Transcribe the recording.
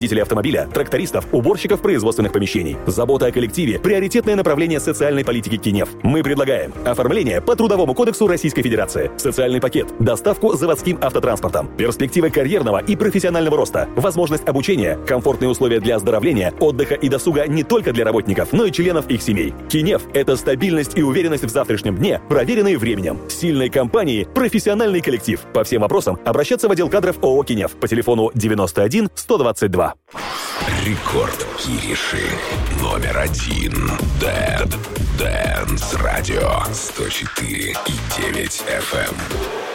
водителей автомобиля, трактористов, уборщиков производственных помещений. Забота о коллективе – приоритетное направление социальной политики КИНЕФ. Мы предлагаем оформление по Трудовому кодексу Российской Федерации, социальный пакет, доставку заводским автотранспортом, перспективы карьерного и профессионального роста, возможность обучения, комфортные условия для оздоровления, отдыха и досуга не только для работников, но и членов их семей. КИНЕФ – это стабильность и уверенность в завтрашнем дне, проверенные временем. Сильной компании, профессиональный коллектив. По всем вопросам обращаться в отдел кадров ООО КИНЕФ по телефону 91 122. Рекорд Кириши. Номер 1. Дэнс Радио 104,9 FM.